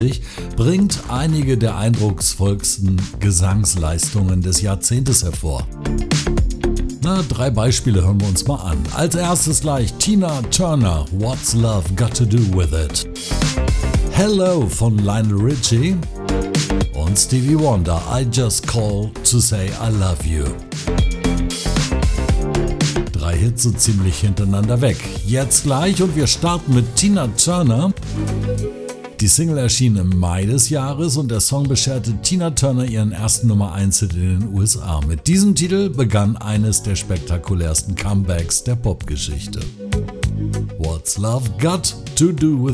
bringt einige der eindrucksvollsten Gesangsleistungen des Jahrzehntes hervor. 3 Beispiele hören wir uns mal an. Als erstes gleich Tina Turner, What's Love Got to Do With It? Hello von Lionel Richie und Stevie Wonder, I Just Call to Say I Love You. 3 Hits so ziemlich hintereinander weg. Jetzt gleich und wir starten mit Tina Turner. Die Single erschien im Mai des Jahres und der Song bescherte Tina Turner ihren ersten Nummer-1-Hit in den USA. Mit diesem Titel begann eines der spektakulärsten Comebacks der Popgeschichte. What's Love Got to Do With